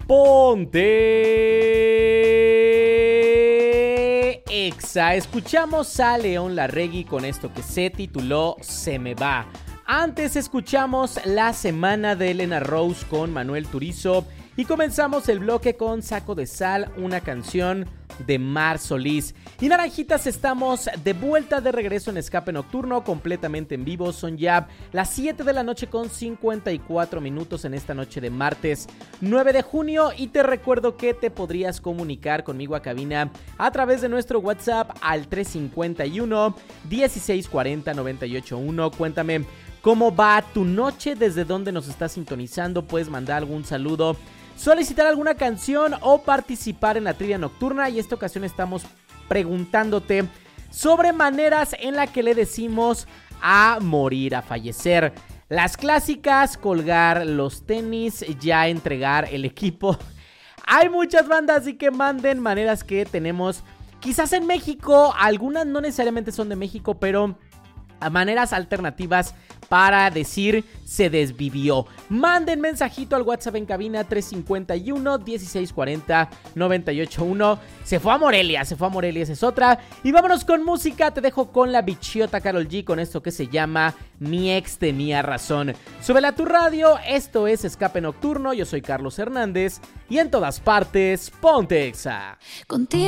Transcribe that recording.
Ponte Exa. Escuchamos a León Larregui con esto que se tituló Se me va. Antes escuchamos La Semana de Elena Rose con Manuel Turizo. Y comenzamos el bloque con Saco de Sal, una canción de Mar Solís. Y Naranjitas, estamos de vuelta, de regreso en Escape Nocturno, completamente en vivo. Son ya las 7 de la noche con 54 minutos en esta noche de martes 9 de junio. Y te recuerdo que te podrías comunicar conmigo a cabina a través de nuestro WhatsApp al 351 1640 981. Cuéntame cómo va tu noche, desde dónde nos estás sintonizando. Puedes mandar algún saludo, solicitar alguna canción o participar en la trivia nocturna. Y esta ocasión estamos preguntándote sobre maneras en las que le decimos a morir, a fallecer. Las clásicas: colgar los tenis, ya entregar el equipo. Hay muchas bandas, así que manden maneras que tenemos quizás en México. Algunas no necesariamente son de México, pero a maneras alternativas para decir se desvivió. Manden mensajito al WhatsApp en cabina 351 1640 981. Se fue a Morelia, esa es otra. Y vámonos con música. Te dejo con la bichiota Karol G con esto que se llama Mi ex tenía razón. Súbela a tu radio, esto es Escape Nocturno. Yo soy Carlos Hernández y en todas partes, ponte Exa. Contigo